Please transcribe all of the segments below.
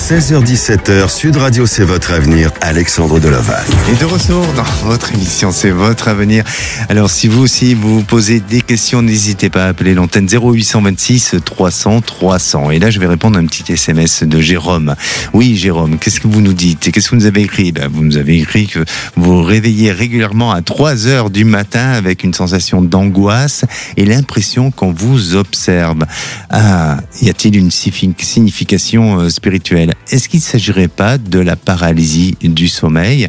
16h-17h, Sud Radio, c'est votre avenir. Alexandre Deloval. Et de retour dans votre émission, c'est votre avenir. Alors, si vous aussi vous posez des questions, n'hésitez pas à appeler l'antenne 0826 300 300. Et là, je vais répondre à un petit SMS de Jérôme. Oui, Jérôme, qu'est-ce que vous nous dites? Et qu'est-ce que vous nous avez écrit? Vous nous avez écrit que vous vous réveillez régulièrement à 3 heures du matin avec une sensation d'angoisse et l'impression qu'on vous observe. Ah, y a-t-il une signification spirituelle? Est-ce qu'il ne s'agirait pas de la paralysie du sommeil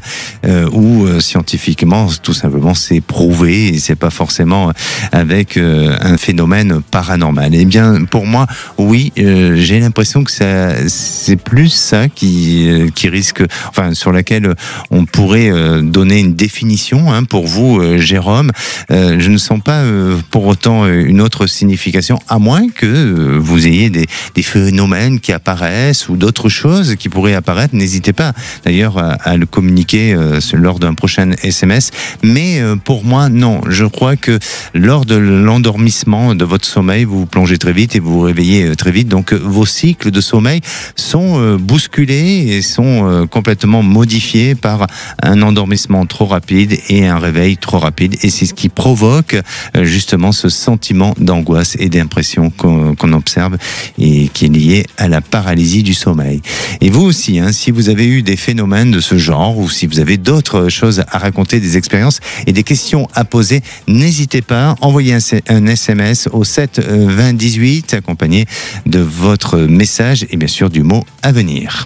ou scientifiquement, tout simplement, c'est prouvé et c'est pas forcément avec un phénomène paranormal? Eh bien, pour moi, oui, j'ai l'impression que c'est plus ça qui risque, enfin, sur laquelle on pourrait donner une définition pour vous, Jérôme. Je ne sens pas pour autant une autre signification, à moins que vous ayez des phénomènes qui apparaissent ou d'autres choses qui pourraient apparaître. N'hésitez pas d'ailleurs à le communiquer lors d'un prochain SMS. Mais pour moi, non. Je crois que lors de l'endormissement de votre sommeil, vous vous plongez très vite et vous vous réveillez très vite. Donc vos cycles de sommeil sont bousculés et sont complètement modifiés par un endormissement trop rapide et un réveil trop rapide. Et c'est ce qui provoque justement ce sentiment d'angoisse et d'impression qu'on observe et qui est lié à la paralysie du sommeil. Et vous aussi, si vous avez eu des phénomènes de ce genre ou si vous avez d'autres choses à raconter, des expériences et des questions à poser, n'hésitez pas, envoyez un SMS au 7 20 18 accompagné de votre message et bien sûr du mot avenir.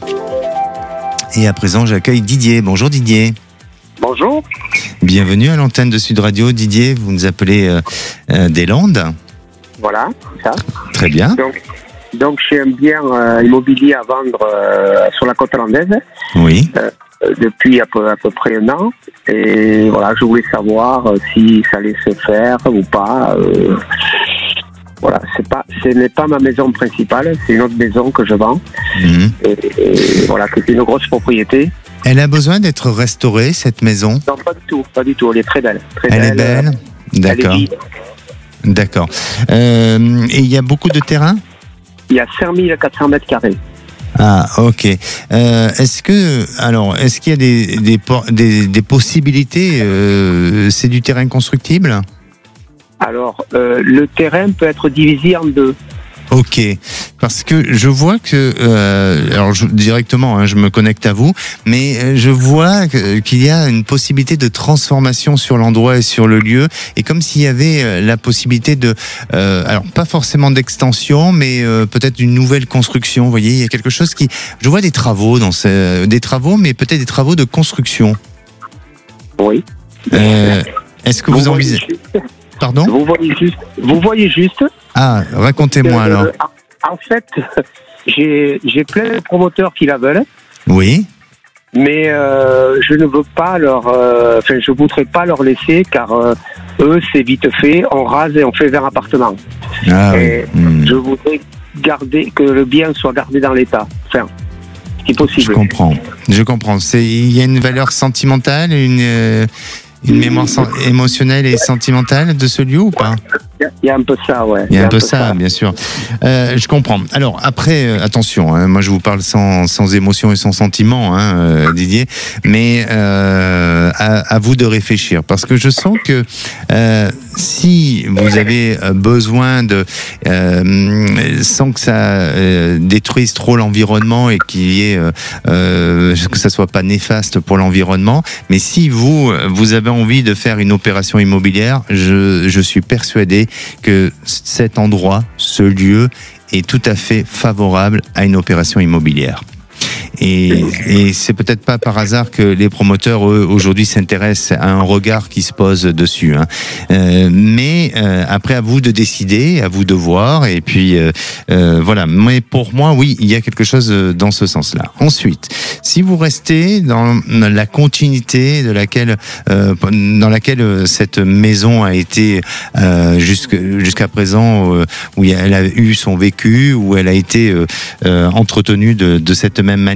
Et à présent, j'accueille Didier. Bonjour Didier. Bonjour. Bienvenue à l'antenne de Sud Radio. Didier, vous nous appelez des Landes. Voilà, c'est ça. Très bien. Donc j'ai un bien immobilier à vendre sur la côte landaise. Oui. Depuis à peu près un an. Et voilà, je voulais savoir si ça allait se faire ou pas. Voilà, ce n'est pas ma maison principale, c'est une autre maison que je vends. Et voilà, que c'est une grosse propriété. Elle a besoin d'être restaurée, cette maison? Non, pas du tout, elle est très belle. Elle est belle? D'accord. Elle est vide. D'accord. Et il y a beaucoup de terrain? Il y a 5400 mètres carrés. Ah, ok. Est-ce qu'il y a des possibilités? C'est du terrain constructible? Alors, le terrain peut être divisé en deux. Ok, parce que je vois que, directement, je me connecte à vous, mais je vois qu'il y a une possibilité de transformation sur l'endroit et sur le lieu, et comme s'il y avait la possibilité de, pas forcément d'extension, mais peut-être d'une nouvelle construction. Vous voyez, il y a quelque chose je vois des travaux des travaux, mais peut-être des travaux de construction. Oui. Est-ce que vous envisagez? Pardon? Vous voyez juste. Ah, racontez-moi alors. En fait, j'ai plein de promoteurs qui la veulent. Oui. Mais je ne veux pas je voudrais pas leur laisser car eux c'est vite fait, on rase et on fait vers appartement. Ah, et je voudrais que le bien soit gardé dans l'état. Enfin, ce qui est possible. Je comprends. Il y a une valeur sentimentale, une mémoire émotionnelle et sentimentale de ce lieu ou pas? Il y a un peu ça, ouais. Il y a un peu ça, bien sûr. Je comprends. Alors, après, attention, moi je vous parle sans émotion et sans sentiment, Didier, mais à vous de réfléchir, parce que je sens que si vous avez besoin sans que ça détruise trop l'environnement et qu'il y ait que ça soit pas néfaste pour l'environnement, mais si vous avez envie de faire une opération immobilière, je suis persuadé que cet endroit, ce lieu est tout à fait favorable à une opération immobilière. Et c'est peut-être pas par hasard que les promoteurs, eux, aujourd'hui s'intéressent à un regard qui se pose dessus. Mais après, à vous de décider, à vous de voir. Et puis, voilà. Mais pour moi, oui, il y a quelque chose dans ce sens-là. Ensuite, si vous restez dans la continuité dans laquelle cette maison a été jusqu'à présent, où elle a eu son vécu, où elle a été entretenue de cette même manière,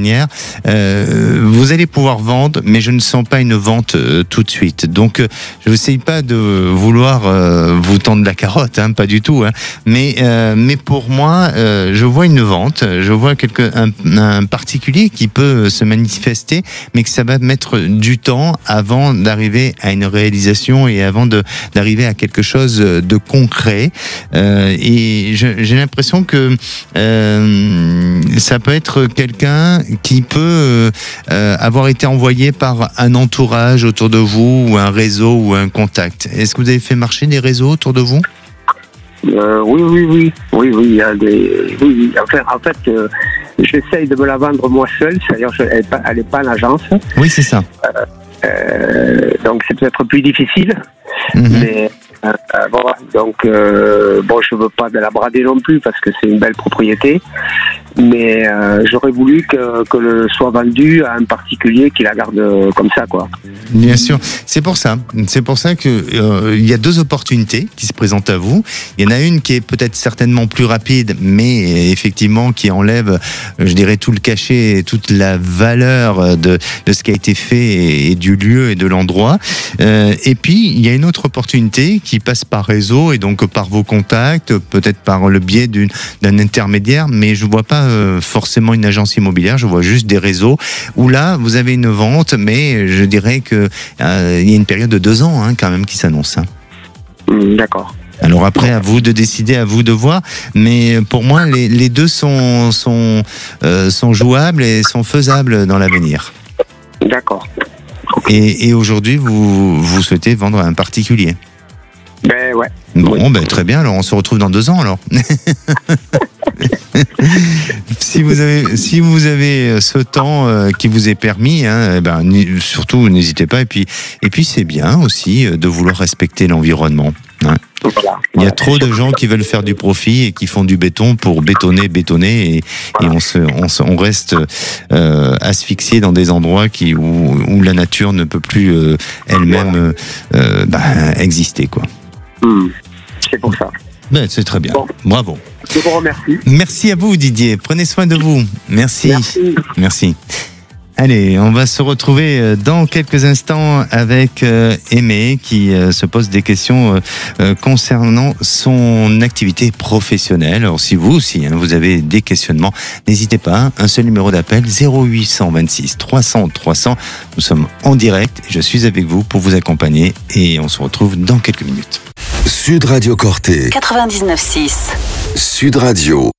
manière, vous allez pouvoir vendre, mais je ne sens pas une vente tout de suite. Donc, je n'essaye pas de vouloir vous tendre la carotte, hein, pas du tout. Hein. Mais pour moi, je vois une vente, je vois un particulier qui peut se manifester, mais que ça va mettre du temps avant d'arriver à une réalisation et avant d'arriver à quelque chose de concret. Et j'ai l'impression que ça peut être quelqu'un qui peut avoir été envoyé par un entourage autour de vous, ou un réseau, ou un contact. Est-ce que vous avez fait marcher des réseaux autour de vous ? Oui. Il y a oui. En fait, j'essaye de me la vendre moi seul, c'est-à-dire elle n'est pas en agence. Oui, c'est ça. Donc c'est peut-être plus difficile, mais voilà. Donc je veux pas de la brader non plus parce que c'est une belle propriété, mais j'aurais voulu que le soit vendu à un particulier qui la garde comme ça, quoi. Bien sûr, c'est pour ça que il y a deux opportunités qui se présentent à vous. Il y en a une qui est peut-être certainement plus rapide, mais effectivement qui enlève, je dirais, tout le cachet et toute la valeur de ce qui a été fait et du lieu et de l'endroit. Et puis il y a une autre opportunité qui passe par réseau et donc par vos contacts, peut-être par le biais d'un intermédiaire, mais je vois pas forcément une agence immobilière, je vois juste des réseaux où là vous avez une vente, mais je dirais que il y a une période de 2 ans hein, quand même qui s'annonce. Hein. D'accord. Alors après, à vous de décider, à vous de voir, mais pour moi les deux sont jouables et sont faisables dans l'avenir. D'accord. Et aujourd'hui, vous souhaitez vendre à un particulier? Ben ouais. Bon, ben très bien. Alors on se retrouve dans 2 ans alors. Si vous avez ce temps qui vous est permis, hein, surtout n'hésitez pas. Et puis c'est bien aussi de vouloir respecter l'environnement. Hein. Voilà. Il y a trop de gens qui veulent faire du profit et qui font du béton pour bétonner et on reste asphyxié dans des endroits où la nature ne peut plus elle-même exister, quoi. C'est pour ça. Ben, c'est très bien. Bon. Bravo. Je vous remercie. Merci à vous, Didier. Prenez soin de vous. Merci. Allez, on va se retrouver dans quelques instants avec Aimé qui se pose des questions concernant son activité professionnelle. Alors si vous aussi, vous avez des questionnements, n'hésitez pas. Un seul numéro d'appel, 0826 300 300. Nous sommes en direct. Je suis avec vous pour vous accompagner et on se retrouve dans quelques minutes. Sud Radio Corté 99.6 Sud Radio.